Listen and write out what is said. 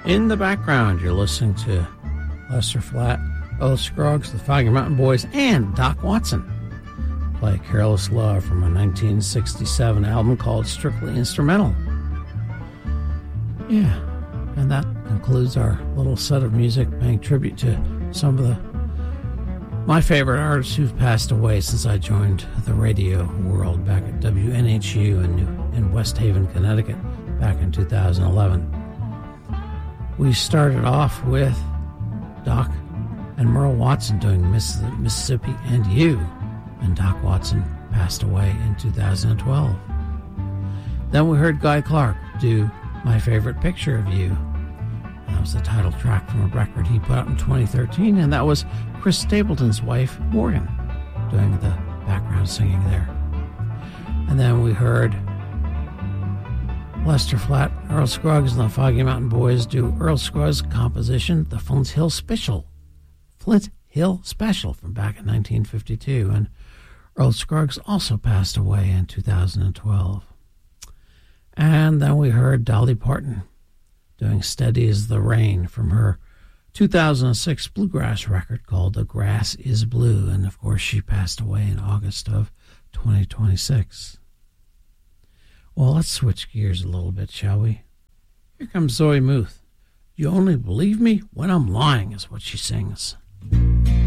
In the background, you're listening to Lester Flatt, Earl Scruggs, the Foggy Mountain Boys, and Doc Watson play Careless Love from a 1967 album called Strictly Instrumental. Yeah, and that concludes our little set of music paying tribute to some of my favorite artists who've passed away since I joined the radio world back at WNHU in West Haven, Connecticut, back in 2011. We started off with Doc and Merle Watson doing Mississippi and You, and Doc Watson passed away in 2012. Then we heard Guy Clark do My Favorite Picture of You. And that was the title track from a record he put out in 2013, and that was Chris Stapleton's wife, Morgan, doing the background singing there. And then we heard Lester Flatt, Earl Scruggs, and the Foggy Mountain Boys do Earl Scruggs' composition, the Flint Hill Special from back in 1952. And Earl Scruggs also passed away in 2012. And then we heard Dolly Parton doing Steady as the Rain from her 2006 bluegrass record called The Grass is Blue. And of course, she passed away in August of 2026. Well, let's switch gears a little bit, shall we? Here comes Zoe Muth. You only believe me when I'm lying, is what she sings.